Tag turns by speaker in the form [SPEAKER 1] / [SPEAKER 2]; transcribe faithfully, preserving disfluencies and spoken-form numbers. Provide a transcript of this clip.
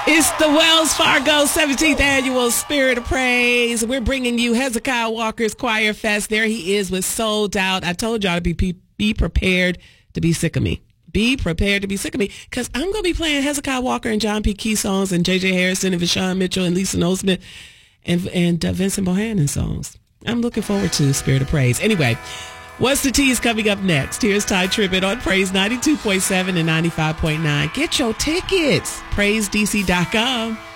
[SPEAKER 1] It's the Wells Fargo seventeenth Annual Spirit of Praise. We're bringing you Hezekiah Walker's Choir Fest. There he is with Sold Out. I told y'all to be be prepared to be sick of me. Be prepared to be sick of me, because I'm going to be playing Hezekiah Walker and John P. Key songs and J J Harrison and Vashawn Mitchell and Lisa Nosmith and, and uh, Vincent Bohannon songs. I'm looking forward to Spirit of Praise. Anyway, what's the Tea is coming up next. Here's Ty Tribbett on Praise ninety-two point seven and ninety-five point nine. Get your tickets. praise d c dot com.